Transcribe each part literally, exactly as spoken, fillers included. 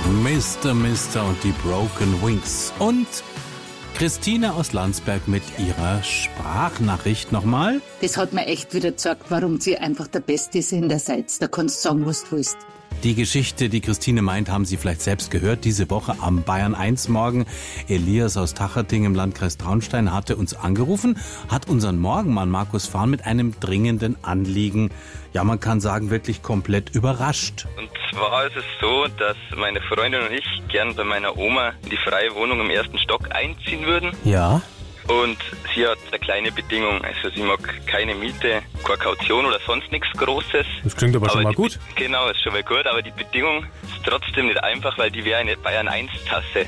Mister Mister und die Broken Wings. Und Christine aus Landsberg mit ihrer Sprachnachricht nochmal. Das hat mir echt wieder gezeigt, warum Sie einfach der beste Sender seid. Da kannst du sagen, was du willst. Die Geschichte, die Christine meint, haben Sie vielleicht selbst gehört. Diese Woche am Bayern eins Morgen. Elias aus Tacherting im Landkreis Traunstein hatte uns angerufen, hat unseren Morgenmann Markus Fahn mit einem dringenden Anliegen, ja man kann sagen, wirklich komplett überrascht. Und zwar ist es so, dass meine Freundin und ich gern bei meiner Oma in die freie Wohnung im ersten Stock einziehen würden. Ja. Und sie hat eine kleine Bedingung, also sie mag keine Miete, keine Kaution oder sonst nichts Großes. Das klingt aber, aber schon mal gut. Be- genau, ist schon mal gut, aber die Bedingung ist trotzdem nicht einfach, weil die wäre eine Bayern eins Tasse.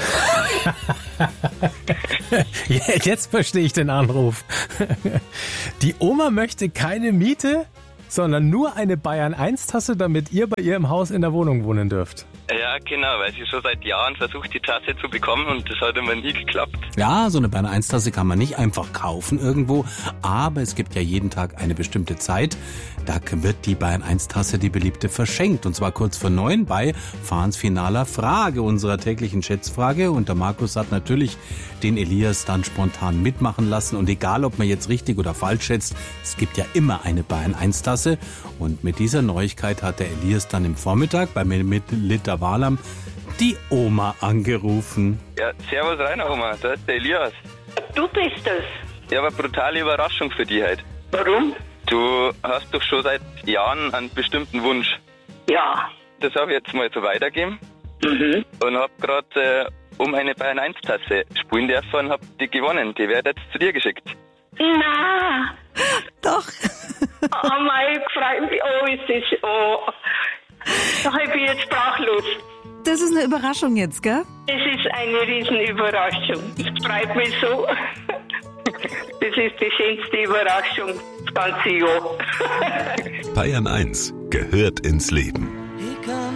Jetzt verstehe ich den Anruf. Die Oma möchte keine Miete, sondern nur eine Bayern eins Tasse, damit ihr bei ihr im Haus in der Wohnung wohnen dürft. Ja, genau, weil sie schon seit Jahren versucht, die Tasse zu bekommen und das hat immer nie geklappt. Ja, so eine Bayern eins Tasse kann man nicht einfach kaufen irgendwo, aber es gibt ja jeden Tag eine bestimmte Zeit, da wird die Bayern eins Tasse, die beliebte, verschenkt. Und zwar kurz vor neun bei Fahns finaler Frage, unserer täglichen Schätzfrage. Und der Markus hat natürlich den Elias dann spontan mitmachen lassen. Und egal, ob man jetzt richtig oder falsch schätzt, es gibt ja immer eine Bayern eins Tasse. Und mit dieser Neuigkeit hat der Elias dann im Vormittag bei Liter Walam die Oma angerufen. Ja, servus Rainer, Oma, da ist der Elias. Du bist es. Ja, aber brutale Überraschung für dich heute. Warum? Du hast doch schon seit Jahren einen bestimmten Wunsch. Ja. Das habe ich jetzt mal so weitergegeben. Mhm. Und habe gerade äh, um eine Bayern eins Tasse spielen dürfen und habe die gewonnen. Die wird jetzt zu dir geschickt. Na. Doch. Oh mein, freut mich. Oh, ist das, oh. Da bin ich jetzt sprachlos. Das ist eine Überraschung jetzt, gell? Es ist eine Riesenüberraschung. Es freut mich so. Das ist die schönste Überraschung das ganze Jahr. Bayern eins gehört ins Leben.